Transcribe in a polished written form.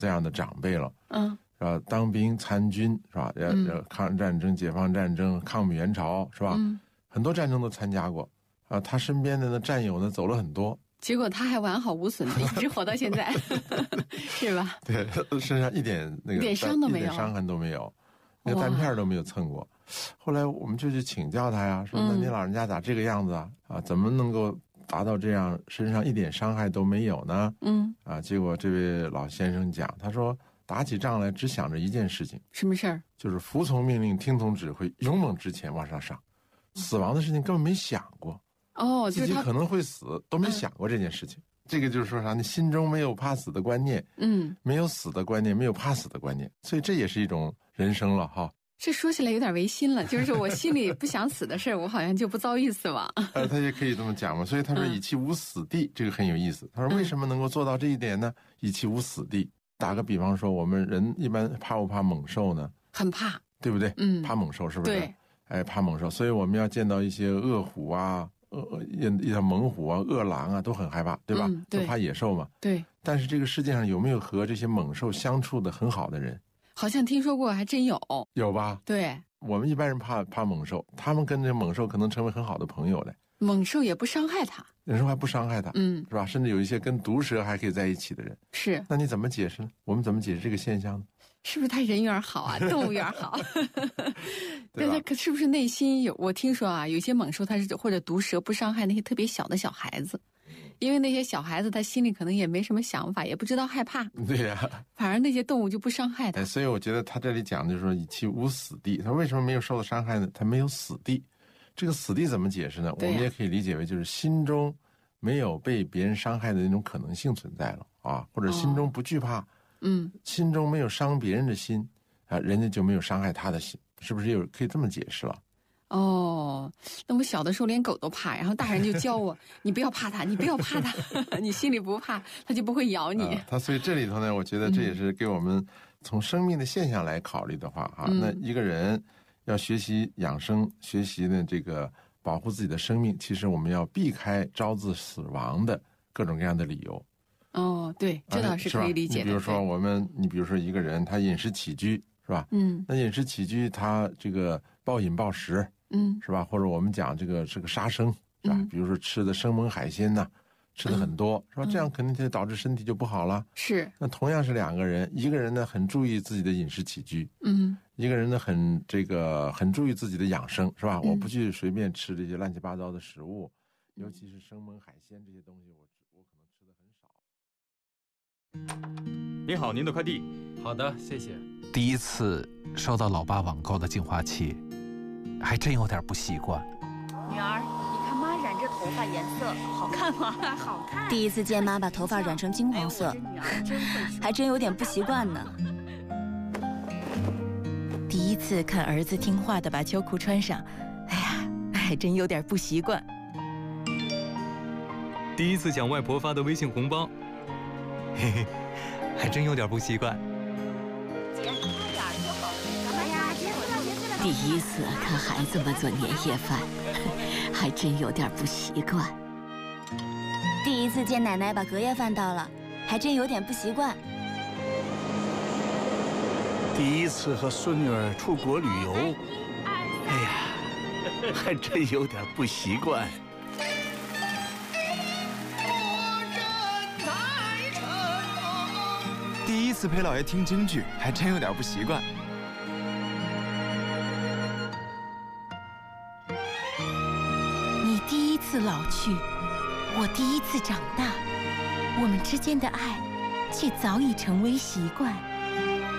这样的长辈了，是吧？当兵参军是吧？抗日战争、解放战争、抗美援朝是吧？很多战争都参加过啊。他身边的战友呢走了很多， 结果他还完好无损的一直活到现在，是吧？ 对，身上一点伤都没有， 一点伤痕都没有，那个弹片都没有蹭过。后来我们就去请教他呀，说那你老人家咋这个样子啊？怎么能够达到这样身上一点伤害都没有呢？结果这位老先生讲，他说打起仗来只想着一件事情， 什么事儿？ 就是服从命令、听从指挥、勇猛直前往上上，死亡的事情根本没想过。自己可能会死都没想过这件事情。这个就是说啥？你心中没有怕死的观念，没有死的观念，没有怕死的观念，所以这也是一种人生了哈。 这说起来有点违心了，就是我心里不想死的事儿，我好像就不遭遇死亡。 他也可以这么讲嘛。所以他说以其无死地，这个很有意思。他说为什么能够做到这一点呢？以其无死地。打个比方说，我们人一般怕不怕猛兽呢？ 很怕， 对不对？怕猛兽是不是？ 对， 怕猛兽，所以我们要见到一些恶虎啊、一条猛虎啊、恶狼啊，都很害怕，对吧？都怕野兽嘛。 对。 但是这个世界上有没有和这些猛兽相处的很好的人？ 好像听说过，还真有。 有吧？ 对。 我们一般人怕猛兽，他们跟这猛兽可能成为很好的朋友嘞。 猛兽也不伤害他， 有时候还不伤害他，是吧？甚至有一些跟毒蛇还可以在一起的人。 是。 那你怎么解释呢？我们怎么解释这个现象呢？ 是不是他人缘好啊，动物缘好？ 对吧？ 他是不是内心有？我听说啊，有些猛兽它是或者毒蛇不伤害那些特别小的小孩子，因为那些小孩子他心里可能也没什么想法，也不知道害怕。 对呀， 反而那些动物就不伤害他。 所以我觉得他这里讲就是说以其无死地，他为什么没有受到伤害呢？他没有死地。这个死地怎么解释呢？我们也可以理解为就是心中没有被别人伤害的那种可能性存在了啊，或者心中不惧怕，心中没有伤别人的心啊，人家就没有伤害他的心，是不是可以这么解释了？ 那我小的时候连狗都怕，然后大人就教我，你不要怕它，你不要怕它，你心里不怕，它就不会咬你。 所以这里头呢，我觉得这也是给我们从生命的现象来考虑的话那一个人要学习养生，学习呢这个保护自己的生命，其实我们要避开招致死亡的各种各样的理由。 对，这倒是可以理解的。 你比如说你比如说一个人他饮食起居是吧？那饮食起居他这个暴饮暴食，是吧？或者我们讲这个杀生是吧？比如说吃的生猛海鲜呐，吃的很多是吧？这样肯定就导致身体就不好了。 是。 那同样是两个人，一个人呢很注意自己的饮食起居，一个人呢很注意自己的养生，是吧？我不去随便吃这些乱七八糟的食物，尤其是生猛海鲜这些东西，我可能吃的很少。 您好，您的快递。 好的，谢谢。 第一次收到老爸网购的净化器，还真有点不习惯。 女儿，你看妈染这头发颜色好看吗？ 好看。 第一次见妈把头发染成金黄色，还真有点不习惯呢。第一次看儿子听话的把秋裤穿上，还真有点不习惯。 第一次抢外婆发的微信红包，嘿嘿，还真有点不习惯。 第一次看孩子们做年夜饭，还真有点不习惯。 第一次见奶奶把隔夜饭倒了，还真有点不习惯。 第一次和孙女儿出国旅游，还真有点不习惯。 第一次陪姥爷听京剧，还真有点不习惯。 你第一次老去，我第一次长大，我们之间的爱却早已成为习惯。